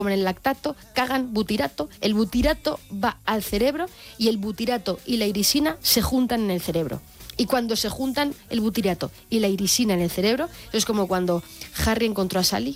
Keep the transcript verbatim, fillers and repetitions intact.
comen el lactato, cagan butirato, el butirato va al cerebro y el butirato y la irisina se juntan en el cerebro. Y cuando se juntan el butirato y la irisina en el cerebro, es como cuando Harry encontró a Sally